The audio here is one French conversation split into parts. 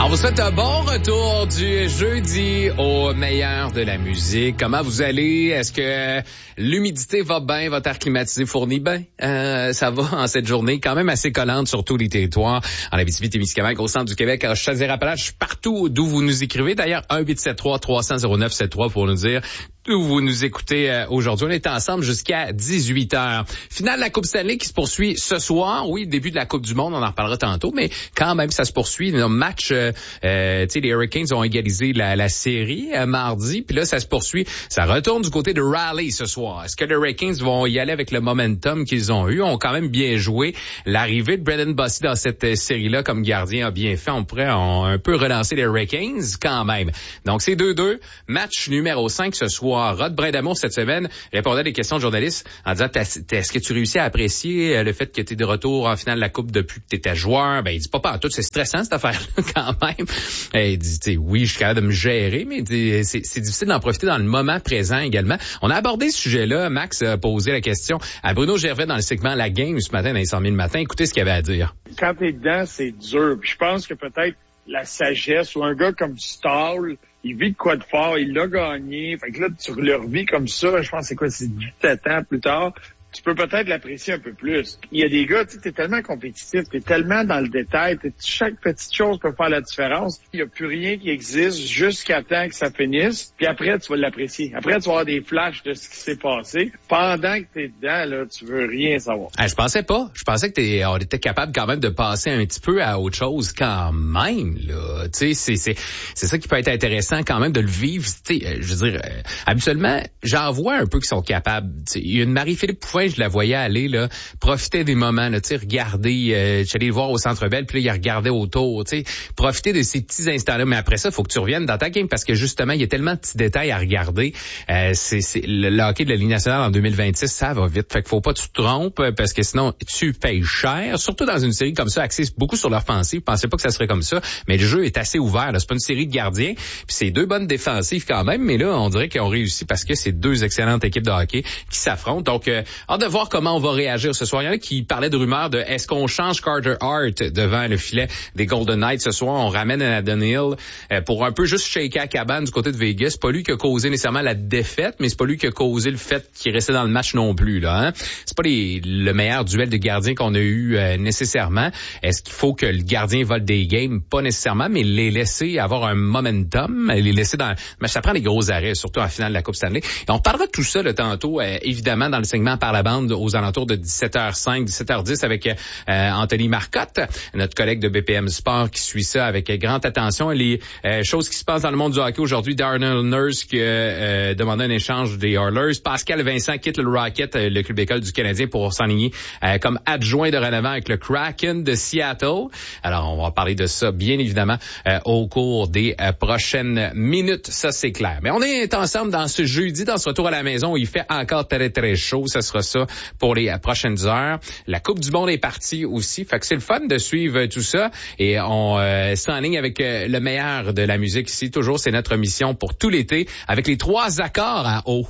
On vous souhaite un bon retour du jeudi au meilleur de la musique. Comment vous allez? Est-ce que l'humidité va bien? Votre air climatisé fournit bien? Ça va en cette journée quand même assez collante sur tous les territoires. En Abitibi-Témiscamingue, au centre du Québec, à Chaudière-Appalaches, partout d'où vous nous écrivez. D'ailleurs, 1-873-300-0973 pour nous dire où vous nous écoutez aujourd'hui. On est ensemble jusqu'à 18h. Finale de la Coupe Stanley qui se poursuit ce soir. Oui, début de la Coupe du Monde, on en reparlera tantôt, mais quand même, ça se poursuit. Le match, les Hurricanes ont égalisé la série mardi, puis là, ça se poursuit. Ça retourne du côté de Raleigh ce soir. Est-ce que les Hurricanes vont y aller avec le momentum qu'ils ont eu? Ont quand même bien joué. L'arrivée de Brendan Bossy dans cette série-là comme gardien a bien fait. On pourrait un peu relancer les Hurricanes quand même. Donc, c'est 2-2. Match numéro 5 ce soir. Rod Brindamour, cette semaine, répondait à des questions de journalistes en disant est-ce que tu réussis à apprécier le fait que tu es de retour en finale de la Coupe depuis que tu étais joueur? Ben, il dit pas en tout, c'est stressant cette affaire-là quand même. Il dit oui, je suis capable de me gérer, mais c'est difficile d'en profiter dans le moment présent également. On a abordé ce sujet-là. Max a posé la question à Bruno Gervais dans le segment La Game ce matin, dans les 100 000 le matin. Écoutez ce qu'il avait à dire. Quand t'es dedans, c'est dur. Puis je pense que peut-être la sagesse ou un gars comme Stahl, il vit de quoi de fort, il l'a gagné. Fait que là, tu le revis comme ça, je pense c'est 17 ans plus tard, tu peux peut-être l'apprécier un peu plus. Il y a des gars, tu sais, t'es tellement compétitif, t'es tellement dans le détail, chaque petite chose peut faire la différence. Il n'y a plus rien qui existe jusqu'à temps que ça finisse, puis après, tu vas l'apprécier. Après, tu vas avoir des flashs de ce qui s'est passé. Pendant que t'es dedans, là, tu veux rien savoir. Je pensais pas. Je pensais que on était capable quand même de passer un petit peu à autre chose quand même, là. Tu sais, c'est ça qui peut être intéressant quand même de le vivre. Tu sais, je veux dire, habituellement, j'en vois un peu qui sont capables. Tu sais, il y a une Marie-Philippe Poufin, je la voyais aller, là, profiter des moments, là, tu sais, regarder, j'allais le voir au Centre Bell, puis là, il regardait autour, tu sais, profiter de ces petits instants-là. Mais après ça, il faut que tu reviennes dans ta game parce que justement, il y a tellement de petits détails à regarder. C'est le hockey de la Ligue nationale en 2026, ça va vite. Fait qu'il faut pas que tu te trompes parce que sinon, tu payes cher. Surtout dans une série comme ça, axée beaucoup sur l'offensive. Je pensais pas que ça serait comme ça, mais le jeu est assez ouvert, là. C'est pas une série de gardiens. Puis c'est deux bonnes défensives quand même, mais là, on dirait qu'ils ont réussi parce que c'est deux excellentes équipes de hockey qui s'affrontent. Donc, hâte de voir comment on va réagir ce soir. Il y en a qui parlaient de rumeurs de est-ce qu'on change Carter Hart devant le filet des Golden Knights ce soir. On ramène Nathan Hill pour un peu juste shaker la cabane du côté de Vegas. C'est pas lui qui a causé nécessairement la défaite, mais c'est pas lui qui a causé le fait qu'il restait dans le match non plus, là, hein? C'est pas le meilleur duel de gardiens qu'on a eu nécessairement. Est-ce qu'il faut que le gardien vole des games? Pas nécessairement, mais les laisser avoir un momentum, les laisser dans... Mais ça prend des gros arrêts, surtout en finale de la Coupe Stanley. Et on parlera de tout ça là, tantôt, évidemment, dans le segment Par la bande aux alentours de 17h05, 17h10 avec Anthony Marcotte, notre collègue de BPM Sport qui suit ça avec grande attention. Les choses qui se passent dans le monde du hockey aujourd'hui, Darnell Nurse qui a demandé un échange des Oilers. Pascal Vincent quitte le Rocket, le club école du Canadien, pour s'enligner comme adjoint de relevant avec le Kraken de Seattle. Alors, on va parler de ça, bien évidemment, au cours des prochaines minutes. Ça, c'est clair. Mais on est ensemble dans ce jeudi, dans ce retour à la maison où il fait encore très, très chaud. Ça sera ça pour les prochaines heures. La Coupe du Monde est partie aussi. Fait que c'est le fun de suivre tout ça. Et on s'enligne avec le meilleur de la musique ici. Toujours, c'est notre mission pour tout l'été avec les 3 accords à eau.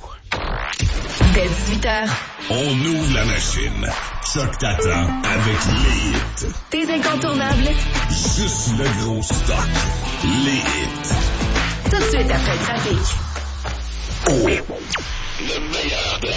Dès 18h. On ouvre la machine. Choc t'attend avec les hits. Tes incontournables. Juste le gros stock. Les hits. Tout de suite après le trafic. Oh. Le meilleur de